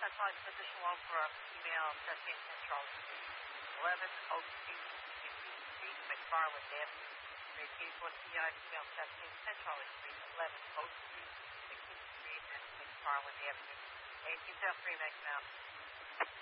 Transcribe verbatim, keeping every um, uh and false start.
Centralized Physician One for a female testing in Charles Street, eleven oh two fifty Street, McFarland Avenue. Repeat for T I female testing in Charles Street, eleven oh two sixty Street, McFarland Avenue. And keep that free, Max Mountain.